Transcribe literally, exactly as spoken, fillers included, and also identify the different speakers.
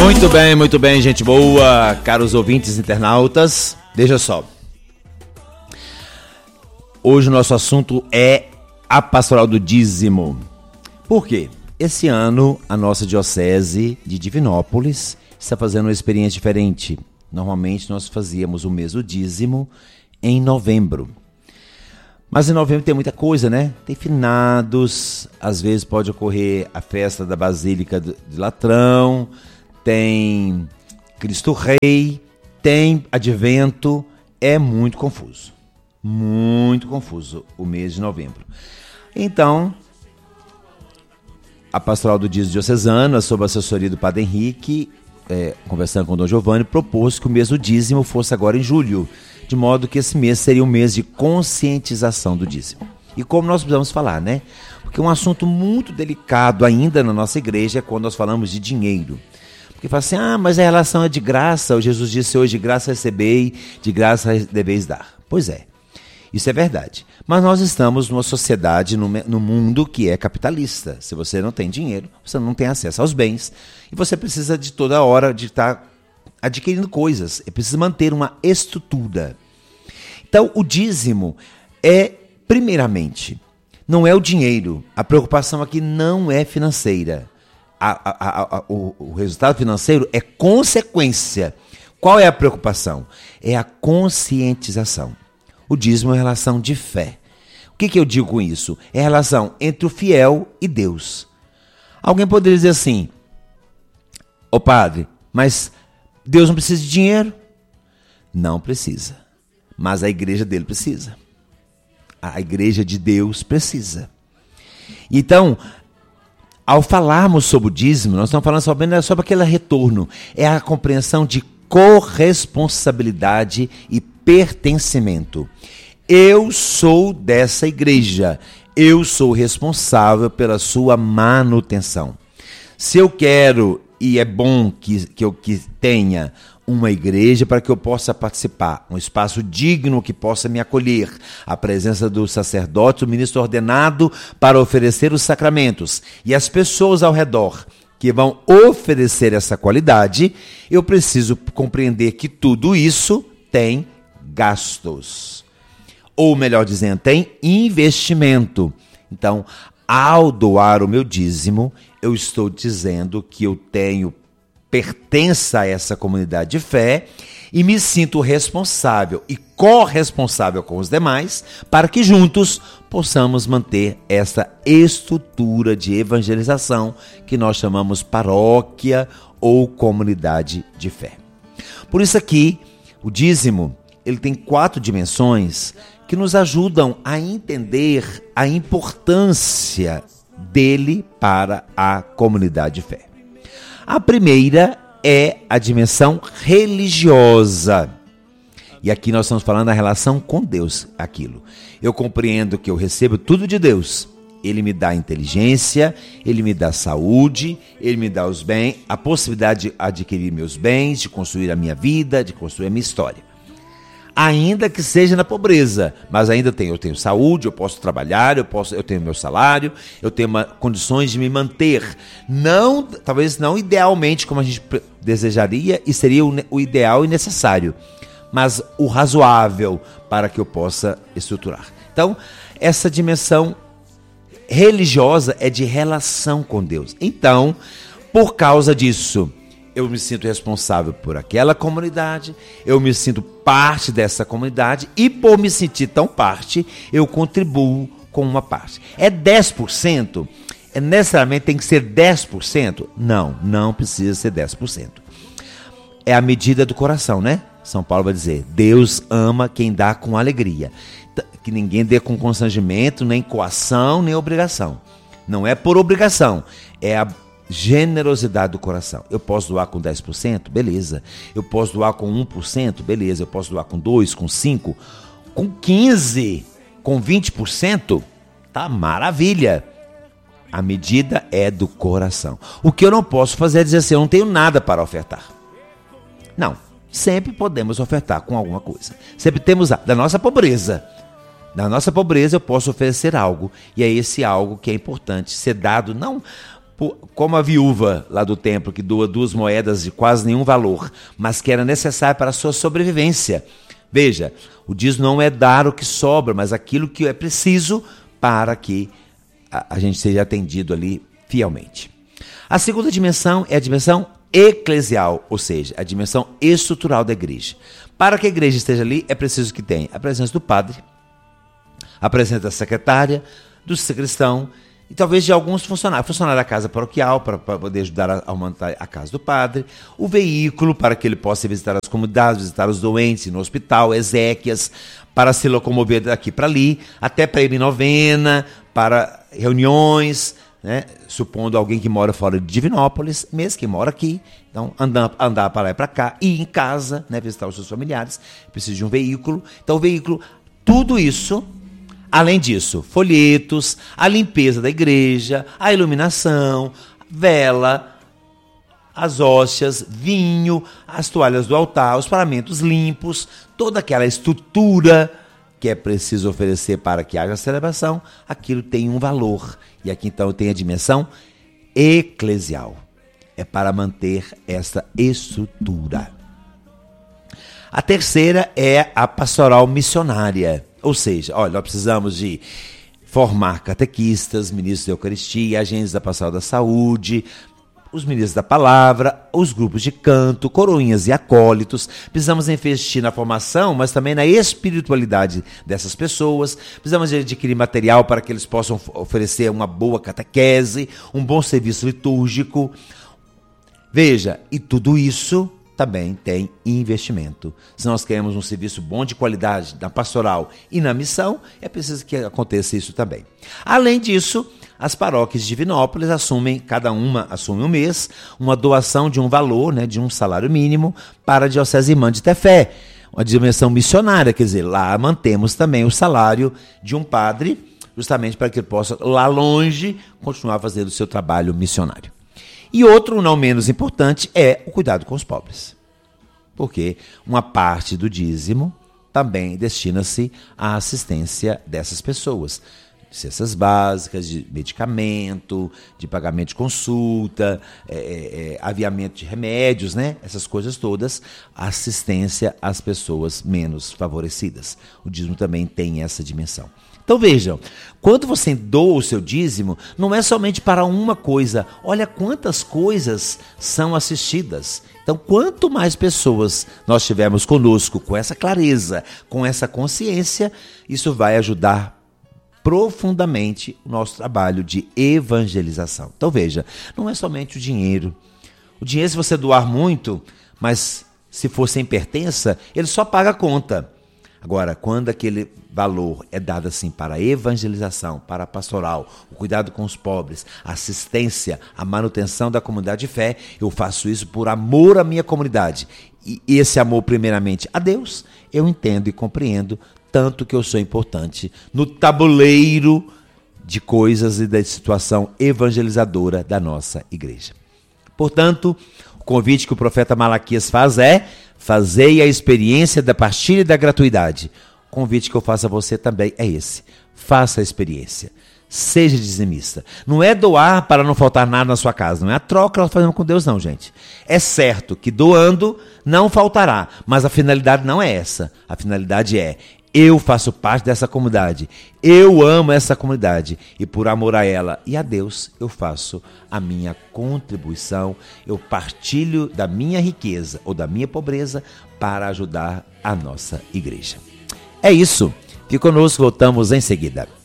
Speaker 1: Muito bem, muito bem, gente boa, caros ouvintes internautas. Veja só. Hoje o nosso assunto é a pastoral do dízimo. Por quê? Esse ano a nossa diocese de Divinópolis está fazendo uma experiência diferente. Normalmente nós fazíamos o mês do dízimo em novembro. Mas em novembro tem muita coisa, né? Tem finados, às vezes pode ocorrer a festa da Basílica de Latrão, tem Cristo Rei, tem Advento, é muito confuso. Muito confuso o mês de novembro. Então, a pastoral do dízimo diocesana, sob a assessoria do Padre Henrique, é, conversando com o Dom Giovanni, propôs que o mês do dízimo fosse agora em julho, de modo que esse mês seria um mês de conscientização do dízimo. E como nós precisamos falar, né? Porque um assunto muito delicado ainda na nossa igreja é quando nós falamos de dinheiro. Porque fala assim, ah, mas a relação é de graça, o Jesus disse hoje, de graça recebei, de graça deveis dar. Pois é, isso é verdade. Mas nós estamos numa sociedade, no, no mundo que é capitalista. Se você não tem dinheiro, você não tem acesso aos bens. E você precisa de toda hora de estar adquirindo coisas. É preciso manter uma estrutura. Então, o dízimo é, primeiramente, não é o dinheiro. A preocupação aqui não é financeira. A, a, a, a, o, o resultado financeiro é consequência. Qual é a preocupação? É a conscientização. O dízimo é relação de fé. O que, que eu digo com isso? É a relação entre o fiel e Deus. Alguém poderia dizer assim, ô padre, mas Deus não precisa de dinheiro? Não precisa. Mas a igreja dele precisa. A igreja de Deus precisa. Então, ao falarmos sobre o dízimo, nós estamos falando sobre, sobre aquele retorno. É a compreensão de corresponsabilidade e pertencimento. Eu sou dessa igreja. Eu sou responsável pela sua manutenção. Se eu quero, e é bom que, que eu que tenha uma igreja para que eu possa participar, um espaço digno que possa me acolher, a presença do sacerdote, o ministro ordenado para oferecer os sacramentos e as pessoas ao redor que vão oferecer essa qualidade, eu preciso compreender que tudo isso tem gastos. Ou melhor dizendo, tem investimento. Então, ao doar o meu dízimo, eu estou dizendo que eu tenho pertença a essa comunidade de fé e me sinto responsável e corresponsável com os demais para que juntos possamos manter essa estrutura de evangelização que nós chamamos paróquia ou comunidade de fé. Por isso aqui, o dízimo, ele tem quatro dimensões que nos ajudam a entender a importância dele para a comunidade de fé. A primeira é a dimensão religiosa. E aqui nós estamos falando da relação com Deus, aquilo. Eu compreendo que eu recebo tudo de Deus. Ele me dá inteligência, Ele me dá saúde, Ele me dá os bens, a possibilidade de adquirir meus bens, de construir a minha vida, de construir a minha história. Ainda que seja na pobreza, mas ainda tenho, eu tenho saúde, eu posso trabalhar, eu, posso, eu tenho meu salário, eu tenho uma, condições de me manter. Não, talvez não idealmente como a gente desejaria e seria o, o ideal e necessário, mas o razoável para que eu possa estruturar. Então, essa dimensão religiosa é de relação com Deus. Então, por causa disso, eu me sinto responsável por aquela comunidade, eu me sinto parte dessa comunidade e por me sentir tão parte, eu contribuo com uma parte. É dez por cento? É necessariamente tem que ser dez por cento? Não, não precisa ser dez por cento. É a medida do coração, né? São Paulo vai dizer, Deus ama quem dá com alegria. Que ninguém dê com constrangimento, nem coação, nem obrigação. Não é por obrigação, é a generosidade do coração. Eu posso doar com dez por cento? Beleza. Eu posso doar com um por cento? Beleza. Eu posso doar com dois por cento, com cinco por cento, com quinze por cento, com vinte por cento? Tá maravilha. A medida é do coração. O que eu não posso fazer é dizer assim, eu não tenho nada para ofertar. Não. Sempre podemos ofertar com alguma coisa. Sempre temos da nossa pobreza. Da nossa pobreza eu posso oferecer algo. E é esse algo que é importante ser dado, não como a viúva lá do templo, que doa duas moedas de quase nenhum valor, mas que era necessário para a sua sobrevivência. Veja, o dízimo não é dar o que sobra, mas aquilo que é preciso para que a, a gente seja atendido ali fielmente. A segunda dimensão é a dimensão eclesial, ou seja, a dimensão estrutural da igreja. Para que a igreja esteja ali, é preciso que tenha a presença do padre, a presença da secretária, do sacristão e talvez de alguns funcionários, funcionário da casa paroquial para poder ajudar a aumentar a casa do padre, o veículo para que ele possa visitar as comunidades, visitar os doentes no hospital, exéquias, para se locomover daqui para ali, até para ir em novena, para reuniões, né? Supondo alguém que mora fora de Divinópolis, mesmo que mora aqui, então andar, andar para lá e para cá, ir em casa, né? Visitar os seus familiares, precisa de um veículo. Então o veículo, tudo isso. Além disso, folhetos, a limpeza da igreja, a iluminação, vela, as hóstias, vinho, as toalhas do altar, os paramentos limpos, toda aquela estrutura que é preciso oferecer para que haja celebração, aquilo tem um valor. E aqui então tem a dimensão eclesial. É para manter essa estrutura. A terceira é a pastoral missionária. Ou seja, olha, nós precisamos de formar catequistas, ministros da Eucaristia, agentes da Pastoral da Saúde, os ministros da Palavra, os grupos de canto, coroinhas e acólitos. Precisamos investir na formação, mas também na espiritualidade dessas pessoas. Precisamos de adquirir material para que eles possam oferecer uma boa catequese, um bom serviço litúrgico. Veja, e tudo isso também tem investimento. Se nós queremos um serviço bom de qualidade na pastoral e na missão, é preciso que aconteça isso também. Além disso, as paróquias de Divinópolis assumem, cada uma assume um mês, uma doação de um valor, né, de um salário mínimo para a Diocese Irmã de Tefé, uma dimensão missionária, quer dizer, lá mantemos também o salário de um padre, justamente para que ele possa, lá longe, continuar fazendo o seu trabalho missionário. E outro, não menos importante, é o cuidado com os pobres. Porque uma parte do dízimo também destina-se à assistência dessas pessoas. De cestas básicas, de medicamento, de pagamento de consulta, é, é, aviamento de remédios, né? Essas coisas todas, assistência às pessoas menos favorecidas. O dízimo também tem essa dimensão. Então vejam, quando você doa o seu dízimo, não é somente para uma coisa, olha quantas coisas são assistidas. Então quanto mais pessoas nós tivermos conosco com essa clareza, com essa consciência, isso vai ajudar profundamente o nosso trabalho de evangelização. Então veja, não é somente o dinheiro. O dinheiro, se você doar muito, mas se for sem pertença, ele só paga a conta. Agora, quando aquele valor é dado assim para a evangelização, para a pastoral, o cuidado com os pobres, a assistência, a manutenção da comunidade de fé, eu faço isso por amor à minha comunidade. E esse amor, primeiramente, a Deus, eu entendo e compreendo tanto que eu sou importante no tabuleiro de coisas e da situação evangelizadora da nossa igreja. Portanto, o convite que o profeta Malaquias faz é: fazei a experiência da partilha e da gratuidade. O convite que eu faço a você também é esse. Faça a experiência. Seja dizimista. Não é doar para não faltar nada na sua casa. Não é a troca que nós fazemos com Deus, não, gente. É certo que doando não faltará, mas a finalidade não é essa. A finalidade é: eu faço parte dessa comunidade, eu amo essa comunidade e por amor a ela e a Deus eu faço a minha contribuição, eu partilho da minha riqueza ou da minha pobreza para ajudar a nossa igreja. É isso, fique conosco, voltamos em seguida.